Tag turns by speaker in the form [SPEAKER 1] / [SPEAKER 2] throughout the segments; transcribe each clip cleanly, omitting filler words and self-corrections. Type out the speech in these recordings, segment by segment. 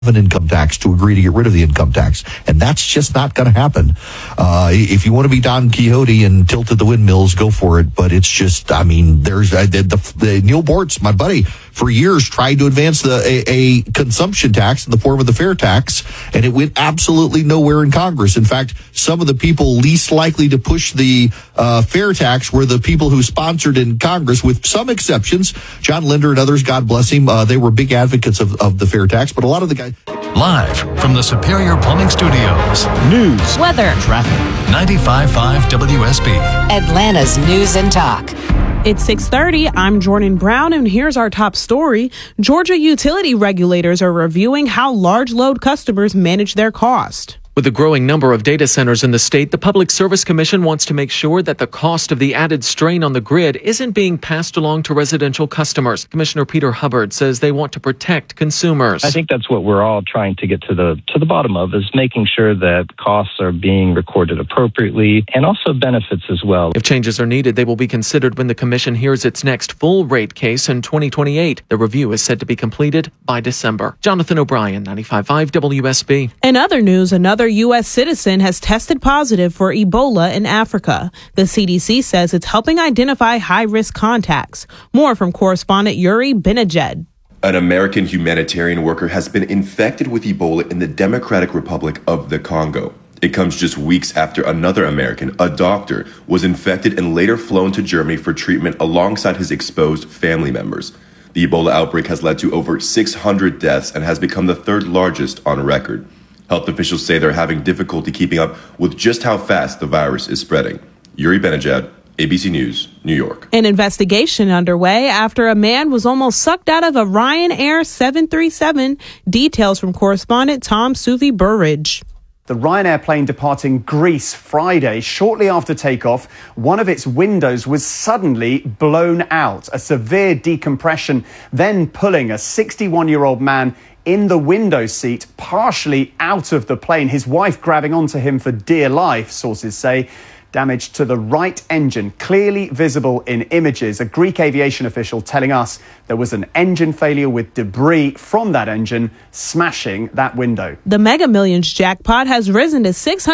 [SPEAKER 1] an income tax to agree to get rid of the income tax. And that's just not going to happen. If you want to be Don Quixote and tilt at the windmills, go for it. But it's just, I mean, there's the Neil Bortz, my buddy, for years tried to advance a consumption tax in the form of the fair tax, and it went absolutely nowhere in Congress. In fact, some of the people least likely to push the fair tax were the people who sponsored in Congress, with some exceptions. John Linder and others, God bless him, they were big advocates of the fair tax, but a lot of the guys...
[SPEAKER 2] Live from the Superior Plumbing Studios.
[SPEAKER 3] News,
[SPEAKER 4] weather,
[SPEAKER 2] traffic. 95.5 WSB.
[SPEAKER 4] Atlanta's News and Talk.
[SPEAKER 5] It's 6:30. I'm Jordan Brown, and here's our top story. Georgia utility regulators are reviewing how large load customers manage their cost.
[SPEAKER 6] With a growing number of data centers in the state, the Public Service Commission wants to make sure that the cost of the added strain on the grid isn't being passed along to residential customers. Commissioner Peter Hubbard says they want to protect consumers.
[SPEAKER 7] I think that's what we're all trying to get to the bottom of, is making sure that costs are being recorded appropriately and also benefits as well.
[SPEAKER 6] If changes are needed, they will be considered when the commission hears its next full rate case in 2028. The review is said to be completed by December. Jonathan O'Brien, 95.5 WSB.
[SPEAKER 5] In other news, another U.S. citizen has tested positive for Ebola in Africa. The CDC says it's helping identify high-risk contacts. More from correspondent Yuri Benajed.
[SPEAKER 8] An American humanitarian worker has been infected with Ebola in the Democratic Republic of the Congo. It comes just weeks after another American, a doctor, was infected and later flown to Germany for treatment alongside his exposed family members. The Ebola outbreak has led to over 600 deaths and has become the third largest on record. Health officials say they're having difficulty keeping up with just how fast the virus is spreading. Yuri Benajed, ABC News, New York.
[SPEAKER 5] An investigation underway after a man was almost sucked out of a Ryanair 737. Details from correspondent Tom Suvi Burridge.
[SPEAKER 9] The Ryanair plane departing Greece Friday, shortly after takeoff, one of its windows was suddenly blown out. A severe decompression, then pulling a 61-year-old man in the window seat partially out of the plane, his wife grabbing onto him for dear life, sources say. Damage to the right engine, clearly visible in images. A Greek aviation official telling us there was an engine failure with debris from that engine smashing that window.
[SPEAKER 5] The Mega Millions jackpot has risen to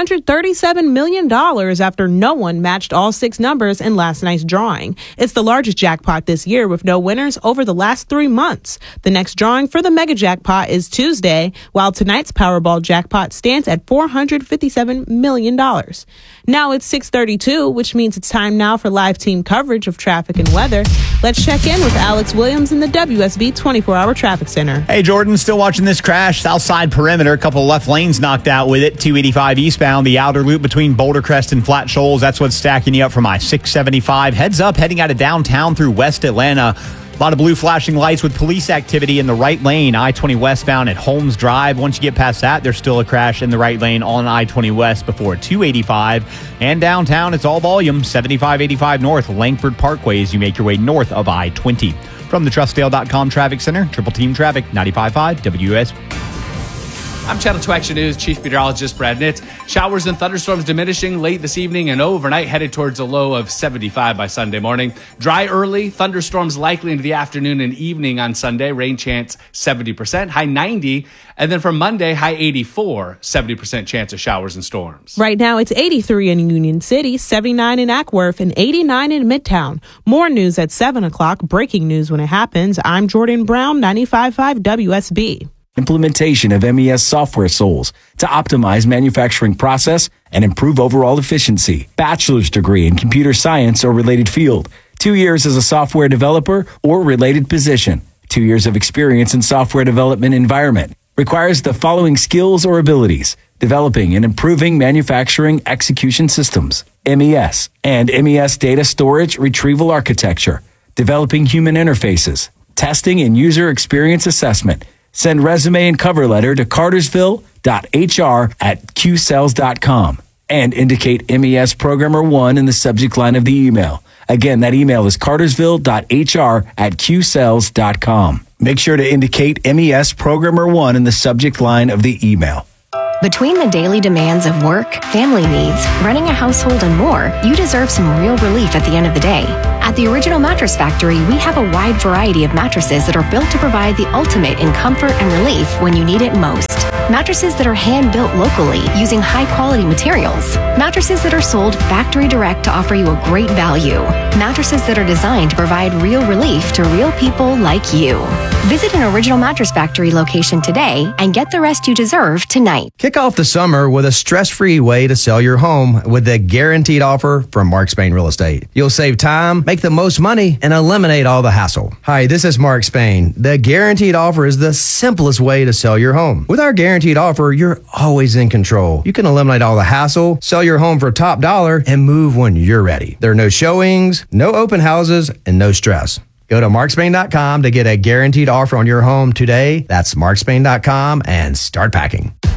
[SPEAKER 5] $637 million after no one matched all six numbers in last night's drawing. It's the largest jackpot this year with no winners over the last 3 months. The next drawing for the mega jackpot is Tuesday, while tonight's Powerball jackpot stands at $457 million. Now it's 6:32, which means it's time now for live team coverage of traffic and weather. Let's check in with Alex Williams in the WSB 24-hour traffic center.
[SPEAKER 3] Hey, Jordan, still watching this crash. Southside perimeter, a couple of left lanes knocked out with it. 285 eastbound, the outer loop between Boulder Crest and Flat Shoals. That's what's stacking you up from I-675. Heads up, heading out of downtown through West Atlanta. A lot of blue flashing lights with police activity in the right lane, I-20 westbound at Holmes Drive. Once you get past that, there's still a crash in the right lane on I-20 west before 285. And downtown, it's all volume, 7585 north, Langford Parkway as you make your way north of I-20. From the TrustDale.com Traffic Center, Triple Team Traffic, 95.5 WSB.
[SPEAKER 10] I'm Channel 2 Action News Chief Meteorologist Brad Nitz. Showers and thunderstorms diminishing late this evening and overnight, headed towards a low of 75 by Sunday morning. Dry early, thunderstorms likely into the afternoon and evening on Sunday. Rain chance 70%, high 90. And then for Monday, high 84, 70% chance of showers and storms.
[SPEAKER 5] Right now, it's 83 in Union City, 79 in Ackworth, and 89 in Midtown. More news at 7 o'clock. Breaking news when it happens. I'm Jordan Brown, 95.5 WSB.
[SPEAKER 11] Implementation of MES software souls to optimize manufacturing process and improve overall efficiency. Bachelor's degree in computer science or related field. 2 years as a software developer or related position. 2 years of experience in software development environment. Requires the following skills or abilities: developing and improving manufacturing execution systems, MES, and MES data storage retrieval architecture, developing human interfaces, testing and user experience assessment. Send resume and cover letter to cartersville.hr@qcells.com and indicate MES Programmer 1 in the subject line of the email. Again, that email is cartersville.hr@qcells.com. Make sure to indicate MES Programmer 1 in the subject line of the email.
[SPEAKER 12] Between the daily demands of work, family needs, running a household, and more, you deserve some real relief at the end of the day. At the Original Mattress Factory, we have a wide variety of mattresses that are built to provide the ultimate in comfort and relief when you need it most. Mattresses that are hand-built locally using high-quality materials. Mattresses that are sold factory direct to offer you a great value. Mattresses that are designed to provide real relief to real people like you. Visit an Original Mattress Factory location today and get the rest you deserve tonight.
[SPEAKER 13] Kick off the summer with a stress-free way to sell your home with the guaranteed offer from Mark Spain Real Estate. You'll save time, make the most money, and eliminate all the hassle. Hi, this is Mark Spain. The guaranteed offer is the simplest way to sell your home. With our guaranteed offer, you're always in control. You can eliminate all the hassle, sell your home for top dollar, and move when you're ready. There are no showings, no open houses, and no stress. Go to markspain.com to get a guaranteed offer on your home today. That's markspain.com and start packing.